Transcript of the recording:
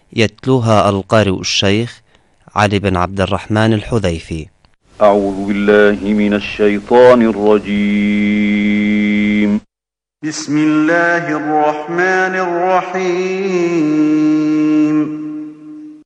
يتلوها القارئ الشيخ علي بن عبد الرحمن الحذيفي. أعوذ بالله من الشيطان الرجيم. بسم الله الرحمن الرحيم.